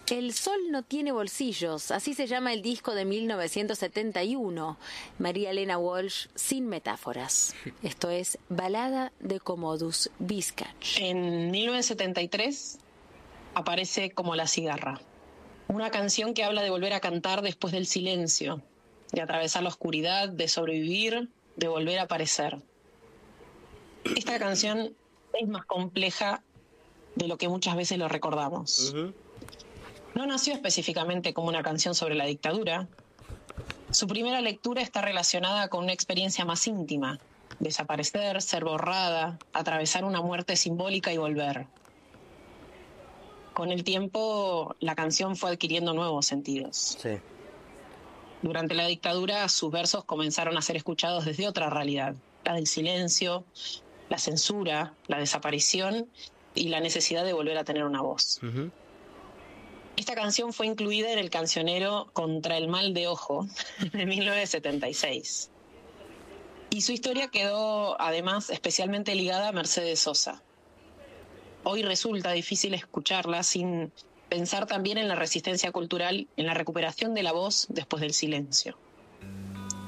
El sol no tiene bolsillos, así se llama el disco de 1971. María Elena Walsh, sin metáforas. Esto es Balada de Commodus Viscach. En 1973 aparece Como la cigarra, una canción que habla de volver a cantar después del silencio, de atravesar la oscuridad, de sobrevivir, de volver a aparecer. Esta canción es más compleja de lo que muchas veces lo recordamos. No nació específicamente como una canción sobre la dictadura. Su primera lectura está relacionada con una experiencia más íntima: desaparecer, ser borrada, atravesar una muerte simbólica y volver. Con el tiempo, la canción fue adquiriendo nuevos sentidos. Sí. Durante la dictadura, sus versos comenzaron a ser escuchados desde otra realidad: la del silencio, la censura, la desaparición y la necesidad de volver a tener una voz. Esta canción fue incluida en el cancionero Contra el mal de ojo de 1976. Y su historia quedó, además, especialmente ligada a Mercedes Sosa. Hoy resulta difícil escucharla sin pensar también en la resistencia cultural, en la recuperación de la voz después del silencio.